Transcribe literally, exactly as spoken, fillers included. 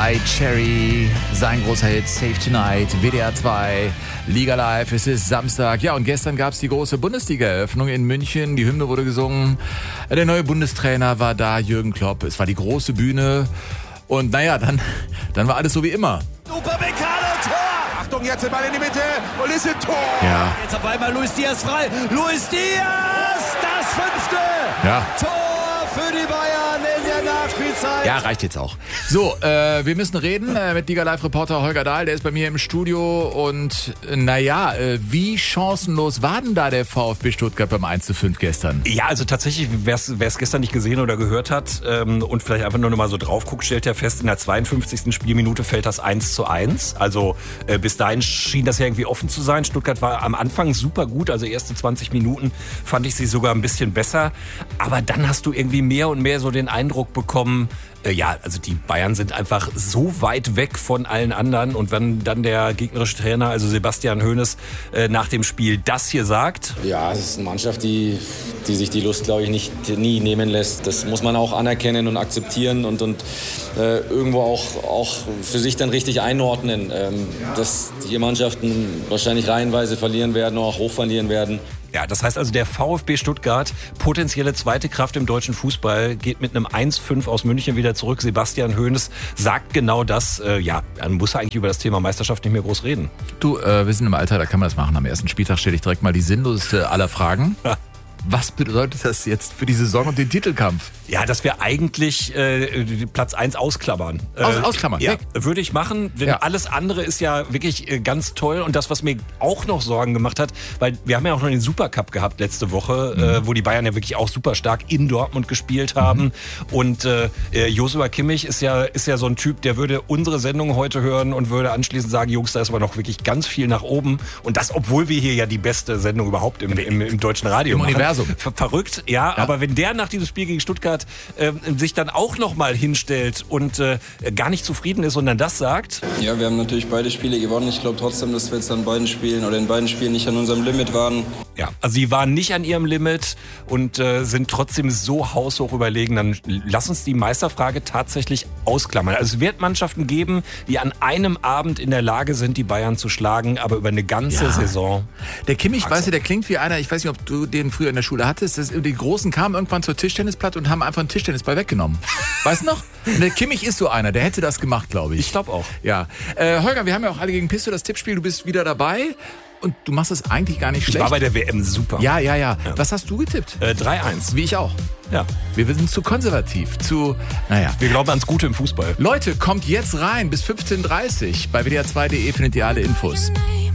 Sly Cherry, sein großer Hit Save Tonight, W D R zwei, Liga Live, es ist Samstag. Ja, und gestern gab es die große Bundesliga-Eröffnung in München, die Hymne wurde gesungen, der neue Bundestrainer war da, Jürgen Klopp, es war die große Bühne und naja, dann, dann war alles so wie immer. Super Bekano, Tor! Achtung, jetzt der Ball in die Mitte und ist ein Tor! Ja. Jetzt auf einmal Luis Diaz frei, Luis Diaz, das fünfte! Ja. Tor für die Bayern in der Nachspielzeit! Ja, reicht jetzt auch. So, äh, wir müssen reden äh, mit Liga Live-Reporter Holger Dahl, der ist bei mir im Studio und äh, naja, äh, wie chancenlos war denn da der VfB Stuttgart beim eins zu fünf gestern? Ja, also tatsächlich, wer es gestern nicht gesehen oder gehört hat ähm, und vielleicht einfach nur noch mal so drauf guckt, stellt er fest, in der zweiundfünfzigsten Spielminute fällt das eins zu eins. Also äh, bis dahin schien das ja irgendwie offen zu sein. Stuttgart war am Anfang super gut, also erste zwanzig Minuten fand ich sie sogar ein bisschen besser. Aber dann hast du irgendwie mehr und mehr so den Eindruck bekommen, äh, ja, also die Bayern sind einfach so weit weg von allen anderen. Und wenn dann der gegnerische Trainer, also Sebastian Hoeneß, äh, nach dem Spiel das hier sagt. Ja, es ist eine Mannschaft, die, die sich die Lust, glaube ich, nicht nie nehmen lässt. Das muss man auch anerkennen und akzeptieren und, und äh, irgendwo auch, auch für sich dann richtig einordnen. Ähm, dass die Mannschaften wahrscheinlich reihenweise verlieren werden, auch hoch verlieren werden. Ja, das heißt also, der VfB Stuttgart, potenzielle zweite Kraft im deutschen Fußball, geht mit einem eins fünf aus München wieder zurück. Sebastian Hoeneß sagt genau das. Äh, ja, man muss eigentlich über das Thema Meisterschaft nicht mehr groß reden. Du, äh, wir sind im Alter, da kann man das machen. Am ersten Spieltag stelle ich direkt mal die sinnloseste aller Fragen. Ja. Was bedeutet das jetzt für die Saison und den Titelkampf? Ja, dass wir eigentlich äh, Platz eins ausklammern. Aus, ausklammern? Ja, würde ich machen. Denn ja. Alles andere ist ja wirklich äh, ganz toll. Und das, was mir auch noch Sorgen gemacht hat, weil wir haben ja auch noch den Supercup gehabt letzte Woche, mhm. äh, wo die Bayern ja wirklich auch super stark in Dortmund gespielt haben. Mhm. Und äh, Joshua Kimmich ist ja, ist ja so ein Typ, der würde unsere Sendung heute hören und würde anschließend sagen, Jungs, da ist aber noch wirklich ganz viel nach oben. Und das, obwohl wir hier ja die beste Sendung überhaupt im, im, im deutschen Radio Im machen. Universum. Ver verrückt, ja, ja, aber wenn der nach diesem Spiel gegen Stuttgart äh, sich dann auch nochmal hinstellt und äh, gar nicht zufrieden ist, sondern das sagt. Ja, wir haben natürlich beide Spiele gewonnen. Ich glaube trotzdem, dass wir jetzt an beiden Spielen oder in beiden Spielen nicht an unserem Limit waren. Ja, also sie waren nicht an ihrem Limit und äh, sind trotzdem so haushoch überlegen. Dann lass uns die Meisterfrage tatsächlich ausklammern. Also es wird Mannschaften geben, die an einem Abend in der Lage sind, die Bayern zu schlagen, aber über eine ganze ja. Saison. Der Kimmich, weißt du, der klingt wie einer, ich weiß nicht, ob du den früher in der Schule hattest, das, die Großen kamen irgendwann zur Tischtennisplatte und haben einfach einen Tischtennisball weggenommen. Weißt du noch? Und der Kimmich ist so einer, der hätte das gemacht, glaube ich. Ich glaube auch. Ja. Äh, Holger, wir haben ja auch alle gegen Pisto das Tippspiel, du bist wieder dabei. Und du machst es eigentlich gar nicht schlecht. Ich war bei der W M super. Ja, ja, ja. ja. Was hast du getippt? Äh, drei eins. Wie ich auch. Ja. Wir sind zu konservativ, zu, naja. Wir glauben ans Gute im Fußball. Leute, kommt jetzt rein bis fünfzehn Uhr dreißig. Bei W D R zwei punkt de findet ihr alle Infos.